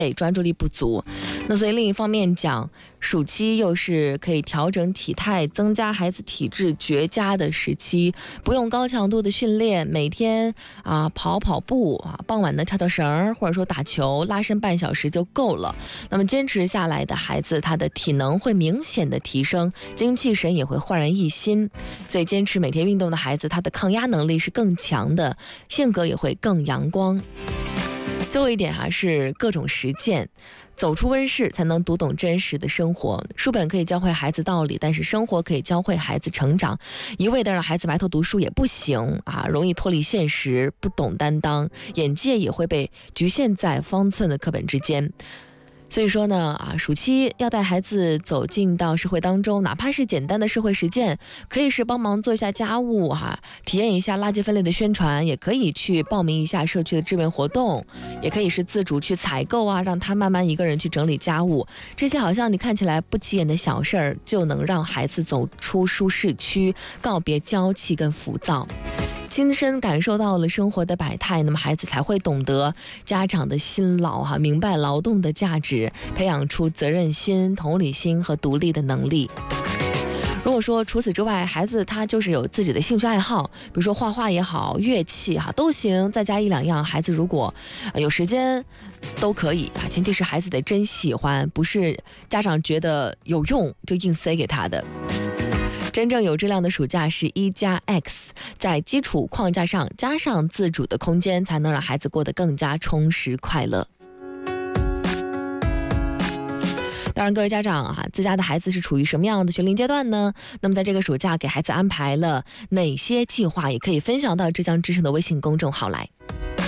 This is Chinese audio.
专注力不足。那所以另一方面讲，暑期又是可以调整体态、增加孩子体质绝佳的时期，不用高强度的训练，每天跑步傍晚呢跳绳，或者说打球拉伸半小时就够了。那么坚持下来的孩子，他的体能会明显的提升，精气神也会焕然一新。所以坚持每天运动的孩子，他的抗压能力是更强的，性格也会更阳光。最后一点是各种实践，走出温室才能读懂真实的生活。书本可以教会孩子道理，但是生活可以教会孩子成长。一味的让孩子埋头读书也不行容易脱离现实，不懂担当，眼界也会被局限在方寸的课本之间。所以说呢暑期要带孩子走进到社会当中，哪怕是简单的社会实践，可以是帮忙做一下家务体验一下垃圾分类的宣传，也可以去报名一下社区的志愿活动，也可以是自主去采购让他慢慢一个人去整理家务。这些好像你看起来不起眼的小事儿，就能让孩子走出舒适区，告别娇气跟浮躁。亲身感受到了生活的百态，那么孩子才会懂得家长的辛劳明白劳动的价值，培养出责任心、同理心和独立的能力。如果说除此之外，孩子他就是有自己的兴趣爱好，比如说画画也好，乐器都行，再加一两样，孩子如果有时间都可以前提是孩子得真喜欢，不是家长觉得有用就硬塞给他的。真正有质量的暑假是1+X， 在基础框架上加上自主的空间，才能让孩子过得更加充实快乐。当然各位家长自家的孩子是处于什么样的学龄阶段呢？那么在这个暑假给孩子安排了哪些计划，也可以分享到浙江之声的微信公众号来。